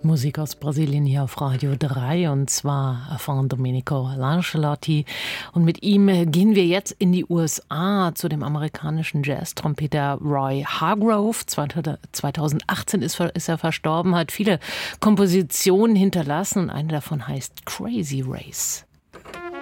Musik aus Brasilien hier auf Radio 3 und zwar von Domenico Lancelotti. Und mit ihm gehen wir jetzt in die USA zu dem amerikanischen Jazz-Trompeter Roy Hargrove. 2018 ist er verstorben, hat viele Kompositionen hinterlassen und eine davon heißt Crazy Race.